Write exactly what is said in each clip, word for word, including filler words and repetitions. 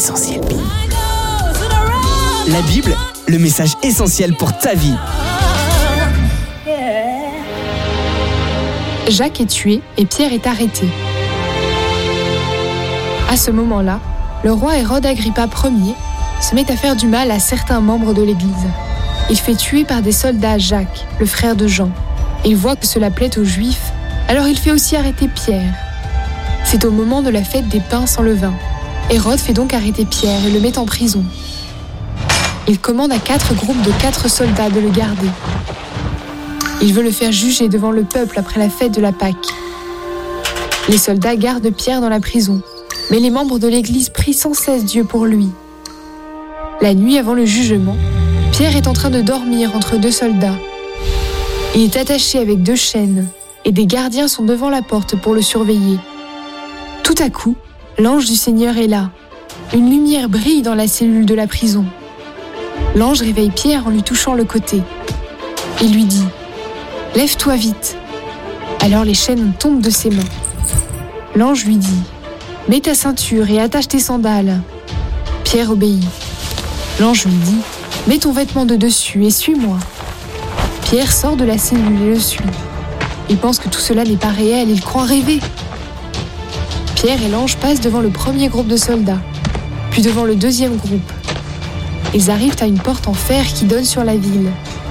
Essentiel Bible. La Bible, le message essentiel pour ta vie. Jacques est tué et Pierre est arrêté. À ce moment-là, le roi Hérode Agrippa Ier se met à faire du mal à certains membres de l'Église. Il fait tuer par des soldats Jacques, le frère de Jean. Il voit que cela plaît aux Juifs, alors il fait aussi arrêter Pierre. C'est au moment de la fête des pains sans levain. Hérode fait donc arrêter Pierre et le met en prison. Il commande à quatre groupes de quatre soldats de le garder. Il veut le faire juger devant le peuple après la fête de la Pâque. Les soldats gardent Pierre dans la prison, mais les membres de l'Église prient sans cesse Dieu pour lui. La nuit avant le jugement, Pierre est en train de dormir entre deux soldats. Il est attaché avec deux chaînes et des gardiens sont devant la porte pour le surveiller. Tout à coup, l'ange du Seigneur est là. Une lumière brille dans la cellule de la prison. L'ange réveille Pierre en lui touchant le côté. Il lui dit « Lève-toi vite !» Alors les chaînes tombent de ses mains. L'ange lui dit « Mets ta ceinture et attache tes sandales. » Pierre obéit. L'ange lui dit « Mets ton vêtement de dessus et suis-moi. » Pierre sort de la cellule et le suit. Il pense que tout cela n'est pas réel, il croit rêver. Pierre et l'ange passent devant le premier groupe de soldats, puis devant le deuxième groupe. Ils arrivent à une porte en fer qui donne sur la ville.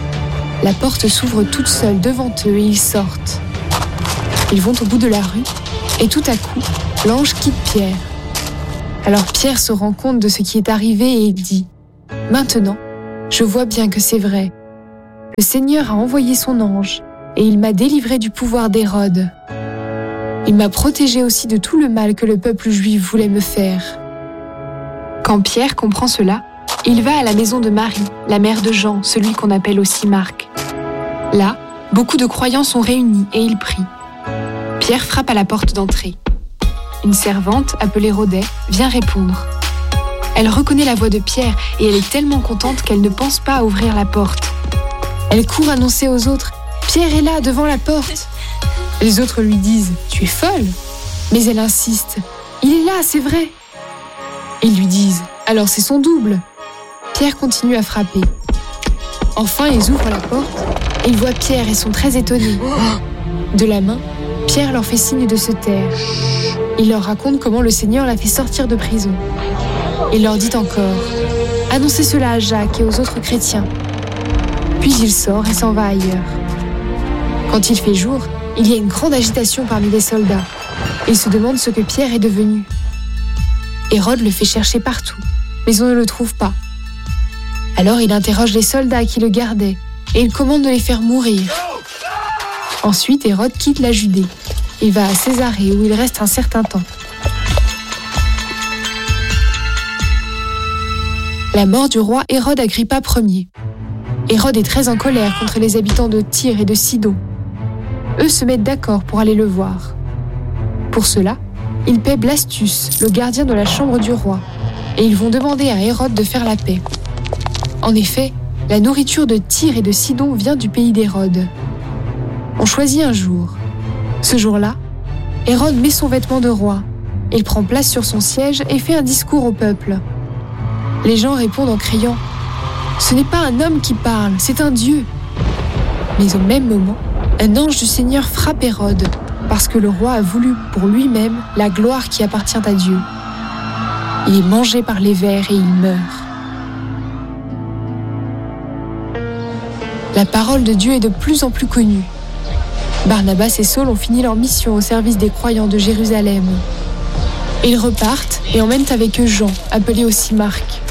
La porte s'ouvre toute seule devant eux et ils sortent. Ils vont au bout de la rue et tout à coup, l'ange quitte Pierre. Alors Pierre se rend compte de ce qui est arrivé et il dit « Maintenant, je vois bien que c'est vrai. Le Seigneur a envoyé son ange et il m'a délivré du pouvoir d'Hérode. Il m'a protégé aussi de tout le mal que le peuple juif voulait me faire. » Quand Pierre comprend cela, il va à la maison de Marie, la mère de Jean, celui qu'on appelle aussi Marc. Là, beaucoup de croyants sont réunis et ils prient. Pierre frappe à la porte d'entrée. Une servante, appelée Rhoday, vient répondre. Elle reconnaît la voix de Pierre et elle est tellement contente qu'elle ne pense pas à ouvrir la porte. Elle court annoncer aux autres « Pierre est là, devant la porte !» Les autres lui disent « Tu es folle !» Mais elle insiste « Il est là, c'est vrai !» Ils lui disent « Alors c'est son double !» Pierre continue à frapper. Enfin, ils ouvrent la porte et ils voient Pierre et sont très étonnés. De la main, Pierre leur fait signe de se taire. Il leur raconte comment le Seigneur l'a fait sortir de prison. Il leur dit encore « Annoncez cela à Jacques et aux autres chrétiens. » Puis il sort et s'en va ailleurs. Quand il fait jour, il y a une grande agitation parmi les soldats. Ils se demandent ce que Pierre est devenu. Hérode le fait chercher partout, mais on ne le trouve pas. Alors il interroge les soldats qui le gardaient et il commande de les faire mourir. Ensuite, Hérode quitte la Judée. Il va à Césarée où il reste un certain temps. La mort du roi Hérode Agrippa Ier. Hérode est très en colère contre les habitants de Tyr et de Sidon. Eux se mettent d'accord pour aller le voir. Pour cela, ils paient Blastus, le gardien de la chambre du roi, et ils vont demander à Hérode de faire la paix. En effet, la nourriture de Tyr et de Sidon vient du pays d'Hérode. On choisit un jour. Ce jour-là, Hérode met son vêtement de roi. Il prend place sur son siège et fait un discours au peuple. Les gens répondent en criant « Ce n'est pas un homme qui parle, c'est un Dieu !» Mais au même moment, un ange du Seigneur frappe Hérode parce que le roi a voulu pour lui-même la gloire qui appartient à Dieu. Il est mangé par les vers et il meurt. La parole de Dieu est de plus en plus connue. Barnabas et Saul ont fini leur mission au service des croyants de Jérusalem. Ils repartent et emmènent avec eux Jean, appelé aussi Marc.